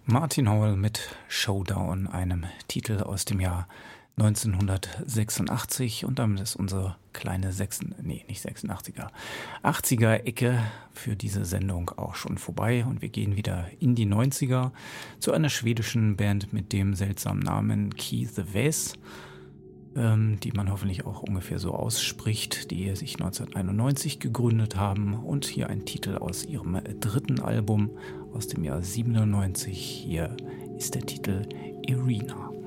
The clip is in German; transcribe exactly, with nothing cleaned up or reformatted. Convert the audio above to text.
Martin Howell mit Showdown, einem Titel aus dem Jahr neunzehnhundertsechsundachtzig, und damit ist unsere kleine sechsen, nee, nicht sechsundachtziger, achtziger-Ecke für diese Sendung auch schon vorbei, und wir gehen wieder in die neunziger zu einer schwedischen Band mit dem seltsamen Namen Key the Vase, ähm, die man hoffentlich auch ungefähr so ausspricht, die sich neunzehnhunderteinundneunzig gegründet haben, und hier ein Titel aus ihrem dritten Album aus dem Jahr siebenundneunzig. Hier ist der Titel Irina.